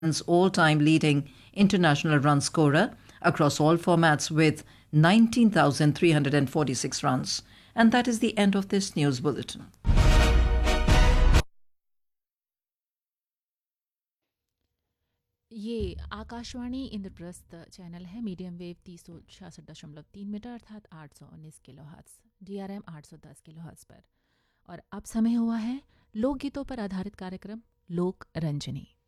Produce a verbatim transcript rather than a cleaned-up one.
all-time leading international run scorer across all formats with nineteen thousand three hundred forty-six runs. And that is the end of this news bulletin. ये Akashvani Indraprastha channel है। Medium wave तीस सौ छियासठ दशमलव तीन metre अर्थात आठ सौ उन्नीस kilo hertz, D R M आठ सौ दस किलो हर्ट्स पर। और अब समय हुआ है लोकगीतों पर आधारित कार्यक्रम लोक रंजनी।